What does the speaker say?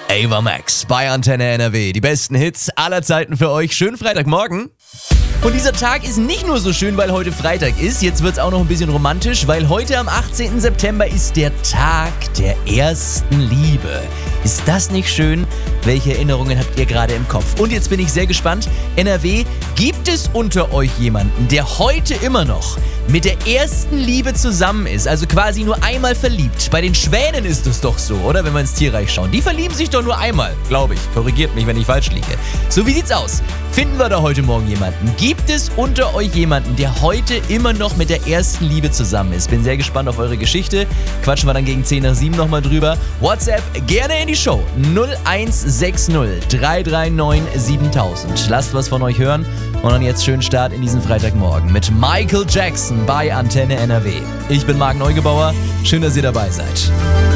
Ava Max bei Antenne NRW. Die besten Hits aller Zeiten für euch. Schönen Freitagmorgen. Und dieser Tag ist nicht nur so schön, weil heute Freitag ist. Jetzt wird es auch noch ein bisschen romantisch, weil heute am 18. September ist der Tag der ersten Liebe. Ist das nicht schön? Welche Erinnerungen habt ihr gerade im Kopf? Und jetzt bin ich sehr gespannt. NRW, gibt es unter euch jemanden, der heute immer noch mit der ersten Liebe zusammen ist? Also quasi nur einmal verliebt. Bei den Schwänen ist es doch so, oder? Wenn wir ins Tierreich schauen. Die verlieben sich doch nur einmal, glaube ich. Korrigiert mich, wenn ich falsch liege. So, wie sieht's aus? Finden wir da heute Morgen jemanden? Gibt es unter euch jemanden, der heute immer noch mit der ersten Liebe zusammen ist? Bin sehr gespannt auf eure Geschichte. Quatschen wir dann gegen 10 nach 7 nochmal drüber. WhatsApp gerne in die Show. 0160 339 7000. Lasst was von euch hören. Und dann jetzt schönen Start in diesen Freitagmorgen mit Michael Jackson bei Antenne NRW. Ich bin Marc Neugebauer. Schön, dass ihr dabei seid.